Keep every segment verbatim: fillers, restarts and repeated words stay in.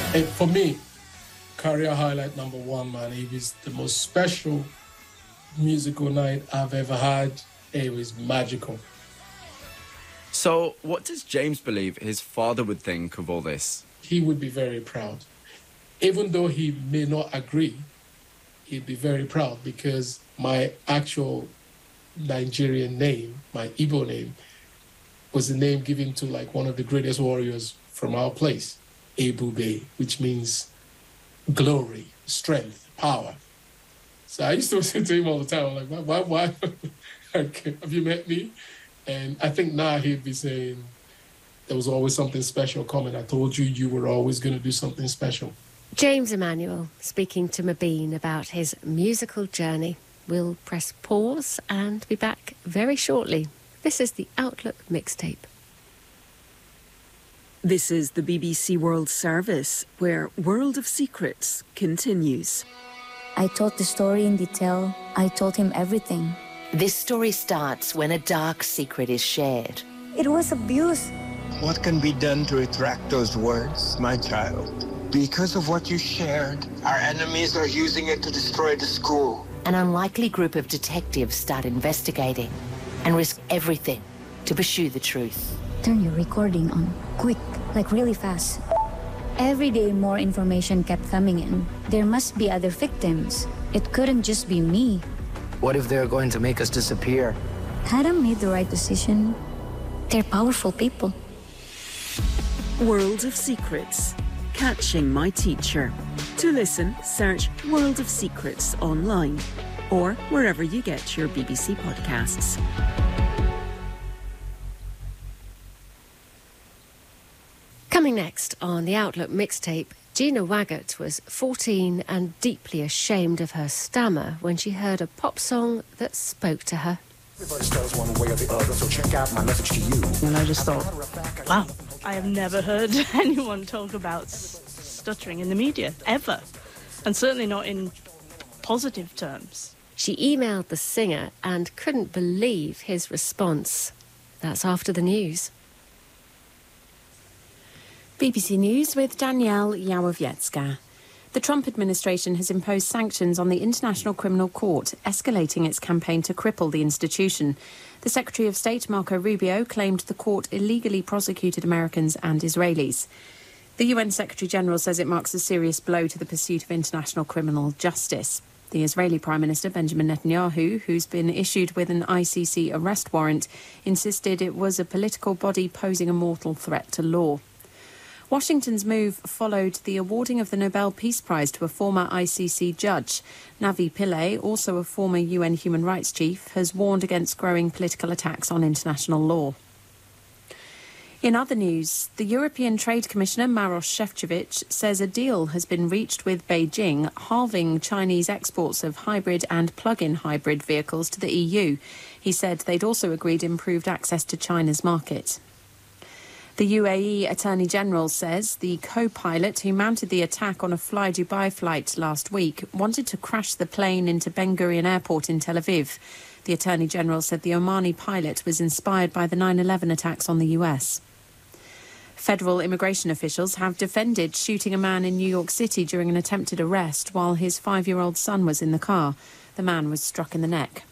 And for me, career highlight number one, man, it was the most special musical night I've ever had. It was magical. So, what does James believe his father would think of all this? He would be very proud. Even though he may not agree, he'd be very proud because my actual Nigerian name, my Igbo name, was the name given to like one of the greatest warriors from our place, Ebube, which means glory, strength, power. So I used to say to him all the time, I'm like, why, why, why? Have you met me? And I think now he'd be saying, there was always something special coming. I told you you were always going to do something special. James Emmanuel speaking to Mabeen about his musical journey. We'll press pause and be back very shortly. This is the Outlook Mixtape. This is the B B C World Service, where World of Secrets continues. I told the story in detail. I told him everything. This story starts when a dark secret is shared. It was abuse. What can be done to retract those words, my child? Because of what you shared, our enemies are using it to destroy the school. An unlikely group of detectives start investigating and risk everything to pursue the truth. Turn your recording on, quick, like really fast. Every day more information kept coming in. There must be other victims. It couldn't just be me. What if they're going to make us disappear? Hadn't made the right decision. They're powerful people. World of Secrets. Catching My Teacher. To listen, search World of Secrets online or wherever you get your B B C podcasts. Coming next on the Outlook Mixtape, Gina Waggett was fourteen and deeply ashamed of her stammer when she heard a pop song that spoke to her. Everybody stutters one way or the other, so check out my message to you. And I just thought, wow, I have never heard anyone talk about s- stuttering in the media, ever. And certainly not in positive terms. She emailed the singer and couldn't believe his response. That's after the news. B B C News with Danielle Yawowiecka. The Trump administration has imposed sanctions on the International Criminal Court, escalating its campaign to cripple the institution. The Secretary of State, Marco Rubio, claimed the court illegally prosecuted Americans and Israelis. The U N Secretary-General says it marks a serious blow to the pursuit of international criminal justice. The Israeli Prime Minister, Benjamin Netanyahu, who's been issued with an I C C arrest warrant, insisted it was a political body posing a mortal threat to law. Washington's move followed the awarding of the Nobel Peace Prize to a former I C C judge. Navi Pillay, also a former U N human rights chief, has warned against growing political attacks on international law. In other news, the European Trade Commissioner Maroš Šefčovič says a deal has been reached with Beijing, halving Chinese exports of hybrid and plug-in hybrid vehicles to the E U. He said they'd also agreed improved access to China's market. The U A E Attorney General says the co-pilot who mounted the attack on a Fly Dubai flight last week wanted to crash the plane into Ben Gurion Airport in Tel Aviv. The Attorney General said the Omani pilot was inspired by the nine eleven attacks on the U S. Federal immigration officials have defended shooting a man in New York City during an attempted arrest while his five-year-old son was in the car. The man was struck in the neck.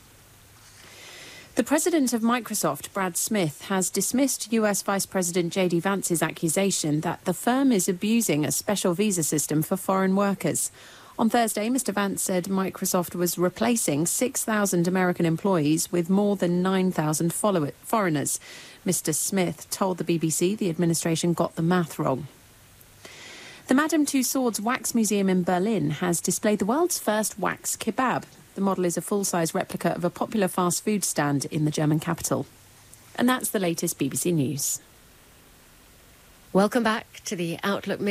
The president of Microsoft, Brad Smith, has dismissed U S Vice President J D Vance's accusation that the firm is abusing a special visa system for foreign workers. On Thursday, Mister Vance said Microsoft was replacing six thousand American employees with more than nine thousand foreigners. Mister Smith told the B B C the administration got the math wrong. The Madame Tussauds Wax Museum in Berlin has displayed the world's first wax kebab. The model is a full-size replica of a popular fast food stand in the German capital. And that's the latest B B C News. Welcome back to the Outlook